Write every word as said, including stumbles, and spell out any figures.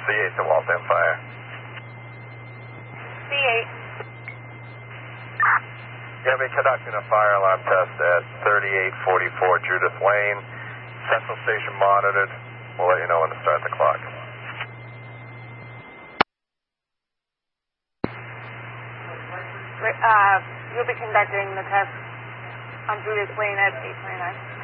eight to Waltham Fire. C eight. You're going to be conducting a fire alarm test at thirty-eight forty-four Judith Lane. Central station monitored. We'll let you know when to start the clock. Uh, you'll be conducting the test on Judith Lane at eight twenty-nine.